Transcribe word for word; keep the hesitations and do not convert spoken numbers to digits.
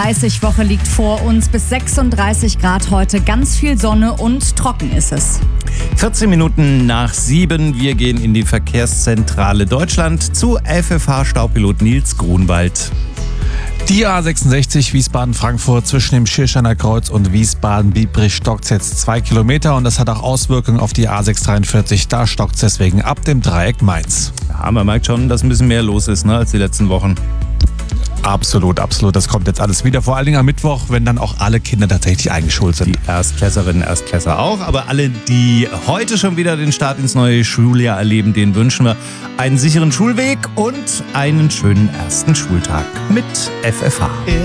dreißig-Woche liegt vor uns. Bis sechsunddreißig Grad heute. Ganz viel Sonne und trocken ist es. vierzehn Minuten nach sieben. Wir gehen in die Verkehrszentrale Deutschland zu F F H-Staupilot Nils Grunwald. Die A sechsundsechzig Wiesbaden-Frankfurt zwischen dem Schirrsteiner Kreuz und Wiesbaden-Biebrich stockt jetzt zwei Kilometer und das hat auch Auswirkungen auf die A sechshundertdreiundvierzig. Da stockt es deswegen ab dem Dreieck Mainz. Ja, man merkt schon, dass ein bisschen mehr los ist, ne, als die letzten Wochen. Absolut, absolut. Das kommt jetzt alles wieder. Vor allen Dingen am Mittwoch, wenn dann auch alle Kinder tatsächlich eingeschult sind. Die Erstklässerinnen, Erstklässer auch. Aber alle, die heute schon wieder den Start ins neue Schuljahr erleben, denen wünschen wir einen sicheren Schulweg und einen schönen ersten Schultag mit F F H.